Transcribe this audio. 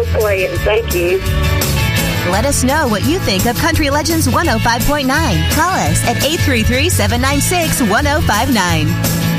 go play it. Thank you. Let us know what you think of Country Legends 105.9. Call us at 833-796-1059.